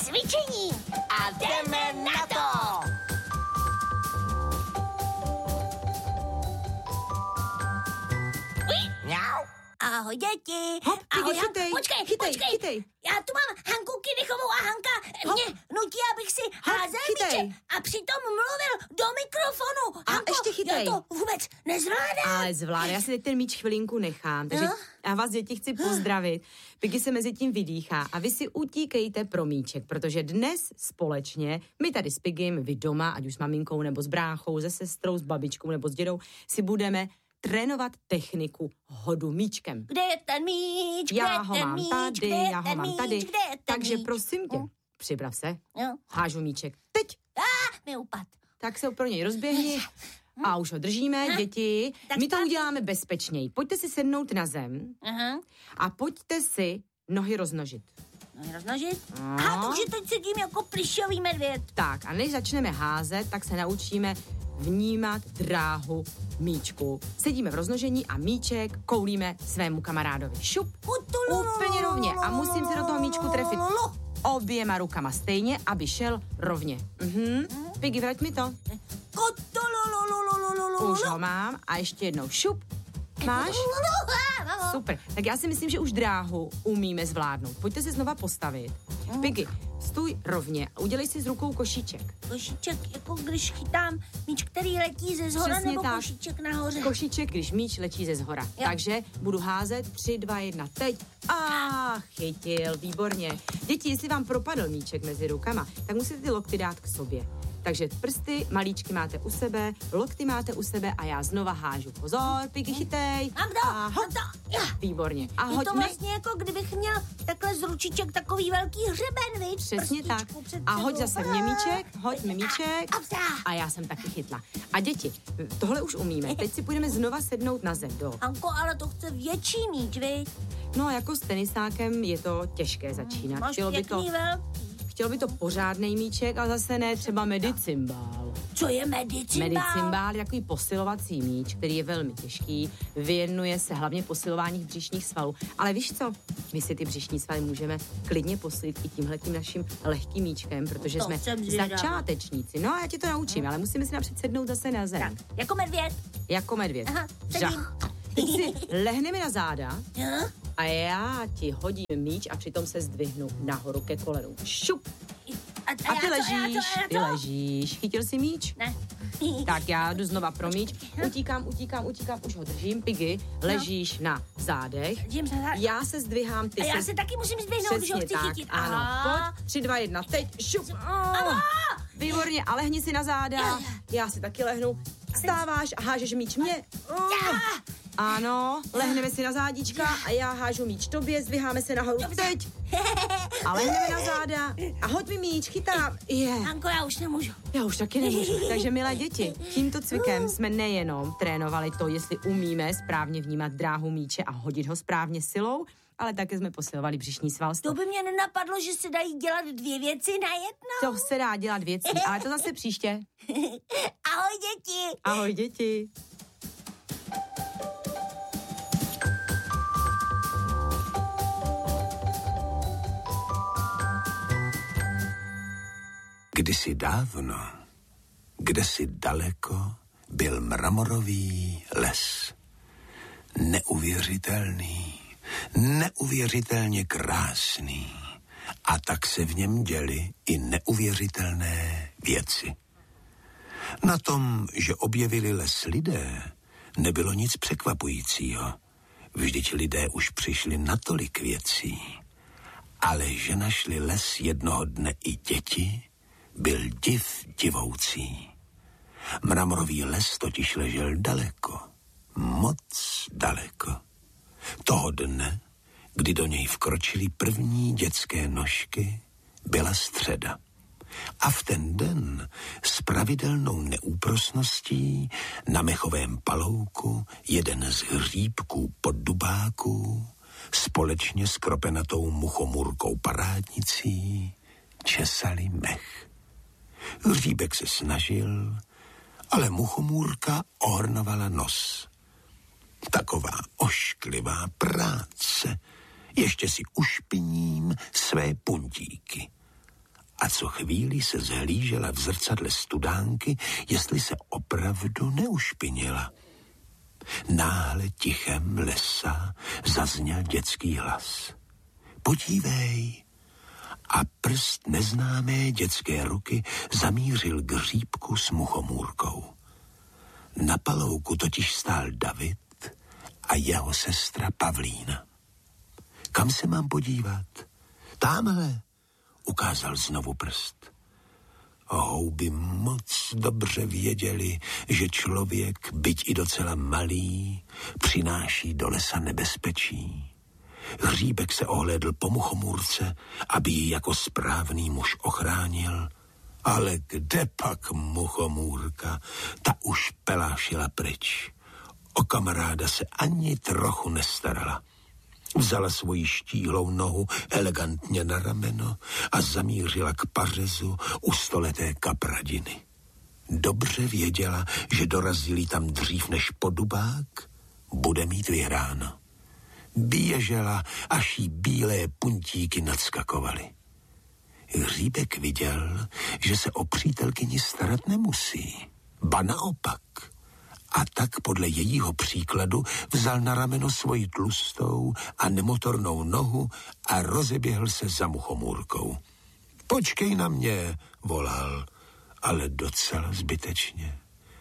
cvičení a jdeme na to! Mňau. Ahoj, děti. Hop, ahoj, chytej, počkej. Já tu mám Hanku Kidychovou a Hanka mě nutí, abych si házel míče a přitom mluvil do mikrofonu. A Hanko, ještě chytej. Já to vůbec nezvládám. Ale zvládám, já si teď ten míč chvilinku nechám, takže já vás, děti, chci pozdravit. Piggy se mezi tím vydýchá a vy si utíkejte pro míček, protože dnes společně, my tady s Piggym, vy doma, ať už s maminkou nebo s bráchou, se sestrou, s babičkou nebo s dědou, si budeme trénovat techniku hodu míčkem. Kde je ten míč? Já ho mám tady. Takže prosím tě, připrav se. Jo. Hážu míček. Teď. Mi upad. Tak se pro něj rozběhni a už ho držíme, děti. Tak My to uděláme bezpečněji. Pojďte si sednout na zem a pojďte si nohy roznožit. Nohy roznožit? Takže teď sedím jako plyšový medvěd. Tak a než začneme házet, tak se naučíme vnímat dráhu míčku. Sedíme v roznožení a míček koulíme svému kamarádovi. Šup, úplně rovně a musím se do toho míčku trefit oběma rukama stejně, aby šel rovně. Piggy, vrať mi to. Už ho mám a ještě jednou šup. Máš? Super. Tak já si myslím, že už dráhu umíme zvládnout. Pojďte se znova postavit. Piggy, stůj rovně a udělej si s rukou košíček. Košíček, jako když chytám míč, který letí ze zhora, přesně nebo tak. košíček nahoře? Košíček, když míč letí ze zhora. Jo. Takže budu házet 3, 2, 1, teď. Chytil, výborně. Děti, jestli vám propadl míček mezi rukama, tak musíte ty lokty dát k sobě. Takže prsty, malíčky máte u sebe, lokty máte u sebe a já znova hážu. Pozor, Piggy, chytej. Výborně. A je to vlastně jako kdybych měl takhle z ručiček takový velký hřeben, viď? Přesně tak. A hoď zase mě míček, hoď mi míček. A já jsem taky chytla. A děti, tohle už umíme. Teď si půjdeme znova sednout na zem. Anko, ale to chce větší míč, viď? No, jako s tenisákem je to těžké začínat. Máš pěkný velký. Chtěl by to pořádnej míček, ale zase ne třeba medicimbál. Co je medicimbál? Medicimbál je takový posilovací míč, který je velmi těžký, věnuje se hlavně posilování břišních svalů. Ale víš co, my si ty břišní svaly můžeme klidně posilit i tímhletím naším lehkým míčkem, protože jsme začátečníci. No a já ti to naučím, ale musíme si napřed sednout zase na zem. Tak, jako medvěd. Jako medvěd. Aha, žach. Teď si lehneme na záda a já ti hodím míč a přitom se zdvihnu nahoru ke kolenu. Šup. A ty ležíš. Chytil jsi míč? Ne. Tak já jdu znova pro míč. Utíkám, už ho držím. Piggy, ležíš na zádech. Já se zdvihám, ty já se taky musím zdvihnout, když ho chci chytit. Ano, pojď, 3, 2, 1, teď, šup. Výborně, a lehni si na záda. Já si taky lehnu. Vstáváš a hážeš míč mě. Ano, lehneme si na zádíčka a já hážu míč tobě, zdviháme se nahoru teď. A lehneme na záda a hoď mi míč, chytám. Hanko, já už nemůžu. Já už taky nemůžu. Takže milé děti, tímto cvikem jsme nejenom trénovali to, jestli umíme správně vnímat dráhu míče a hodit ho správně silou, ale také jsme posilovali břišní svalstvo. To by mě nenapadlo, že se dají dělat 2 věci na jedno. To se dá dělat věcí, ale to zase příště. Ahoj, děti. Ahoj, děti. Kdysi dávno, kdesi daleko, byl mramorový les. Neuvěřitelně krásný. A tak se v něm děly i neuvěřitelné věci. Na tom, že objevili les lidé, nebylo nic překvapujícího. Vždyť lidé už přišli na tolik věcí. Ale že našli les jednoho dne i děti, byl div divoucí. Mramorový les totiž ležel daleko, moc daleko. Toho dne, kdy do něj vkročily první dětské nožky, byla středa. A v ten den s pravidelnou neúprosností na mechovém palouku jeden z hříbků poddubáků společně s kropenatou muchomůrkou parádnicí česali mech. Hříbek se snažil, ale muchomůrka ohrnovala nos. Taková ošklivá práce, ještě si ušpiním své puntíky. a co chvíli se zhlížela v zrcadle studánky, jestli se opravdu neušpinila. Náhle tichem lesa zazněl dětský hlas. Podívej! A prst neznámé dětské ruky zamířil k hříbku s muchomůrkou. Na palouku totiž stál David a jeho sestra Pavlína. Kam se mám podívat? Támhle, ukázal znovu prst. Houby moc dobře věděli, že člověk, byť i docela malý, přináší do lesa nebezpečí. Hříbek se ohlédl po muchomůrce, aby ji jako správný muž ochránil, ale kde pak muchomůrka, ta už pelášila pryč. O kamaráda se ani trochu nestarala. Vzala svoji štíhlou nohu elegantně na rameno a zamířila k pařezu u stoleté kapradiny. Dobře věděla, že dorazili tam dřív než podubák, bude mít vyhráno. Běžela, až jí bílé puntíky nadskakovaly. Hříbek viděl, že se o přítelkyni starat nemusí, ba naopak. A tak podle jejího příkladu vzal na rameno svoji tlustou a nemotornou nohu a rozeběhl se za muchomůrkou. Počkej na mě, volal, ale docela zbytečně.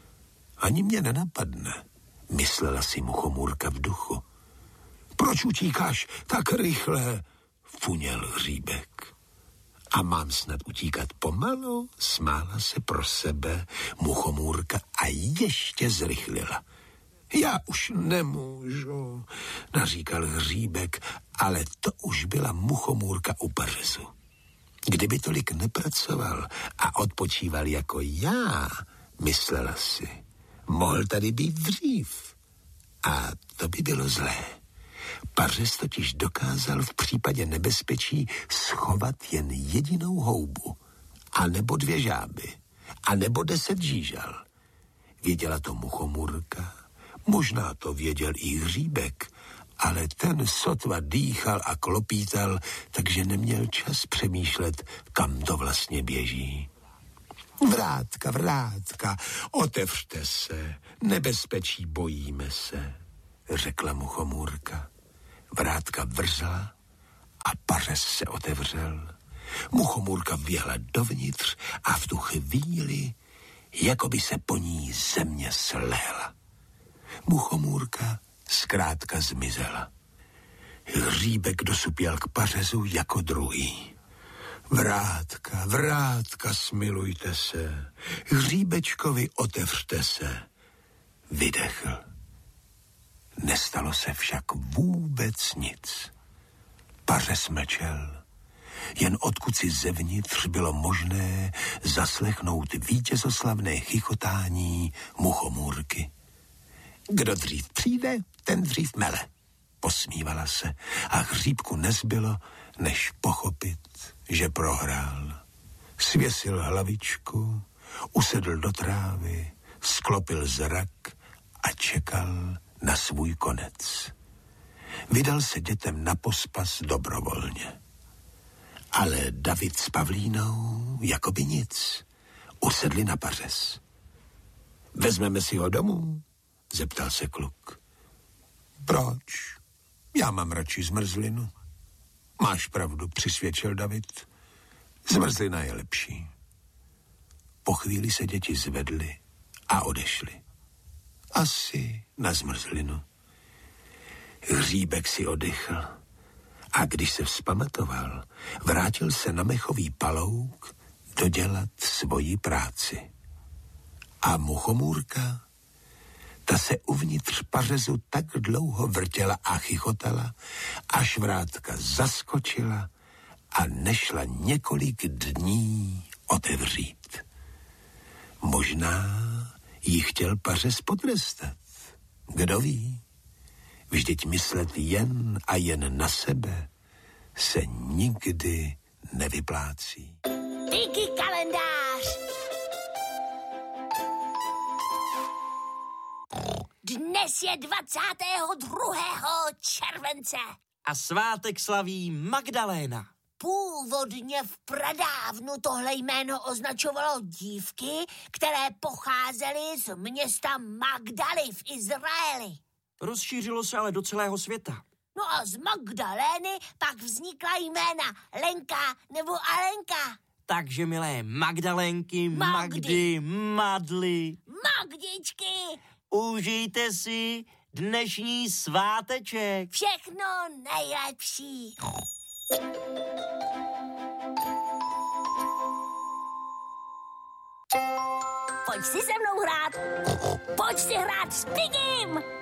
Ani mě nenapadne, myslela si muchomůrka v duchu. Proč utíkáš tak rychle, funěl hříbek. A mám snad utíkat pomalu, smála se pro sebe muchomůrka a ještě zrychlila. Já už nemůžu, naříkal hříbek, ale to už byla muchomůrka u pařezu. Kdyby tolik nepracoval a odpočíval jako já, myslela si, mohl tady být dřív. A to by bylo zlé. Pařez totiž dokázal v případě nebezpečí schovat jen jedinou houbu, anebo 2 žáby, anebo 10 žížal. Věděla to muchomůrka, možná to věděl i hříbek, ale ten sotva dýchal a klopítal, takže neměl čas přemýšlet, kam to vlastně běží. Vrátka, otevřte se, nebezpečí bojíme se, řekla muchomůrka. Vrátka vrzla a pařez se otevřel. Muchomůrka vběhla dovnitř a v tu chvíli, jako by se po ní země slehla. Muchomůrka zkrátka zmizela. Hříbek dosupěl k pařezu jako druhý. Vrátka, smilujte se. Hříbečkovi otevřte se. Vydechl. Nestalo se však vůbec nic. Pařez mlčel. Jen odkud si zevnitř bylo možné zaslechnout vítězoslavné chichotání muchomůrky. Kdo dřív přijde, ten dřív mele, posmívala se a hříbku nezbylo, než pochopit, že prohrál. Svěsil hlavičku, usedl do trávy, sklopil zrak a čekal na svůj konec. Vydal se dětem na pospas dobrovolně. Ale David s Pavlínou jakoby nic. Usedli na pařez. Vezmeme si ho domů? Zeptal se kluk. Proč? Já mám radši zmrzlinu. Máš pravdu, přisvědčil David. Zmrzlina je lepší. Po chvíli se děti zvedly a odešly. Asi na zmrzlinu. Hříbek si oddychl a když se vzpamatoval, vrátil se na mechový palouk dodělat svoji práci. A muchomůrka, ta se uvnitř pařezu tak dlouho vrtěla a chichotala, až vrátka zaskočila a nešla několik dní otevřít. Možná jí chtěl pařez potrestat. Kdo ví? Vždyť myslet jen a jen na sebe se nikdy nevyplácí. Díky kalendář! Dnes je 22. července. A svátek slaví Magdaléna. Původně v pradávnu tohle jméno označovalo dívky, které pocházely z města Magdaly v Izraeli. Rozšířilo se ale do celého světa. No a z Magdalény pak vznikla jména Lenka nebo Alenka. Takže milé Magdalenky, Magdy, Madly, Magdičky, užijte si dnešní sváteček. všechno nejlepší. Pojď si se mnou hrát. Pojď si hrát s Pigim.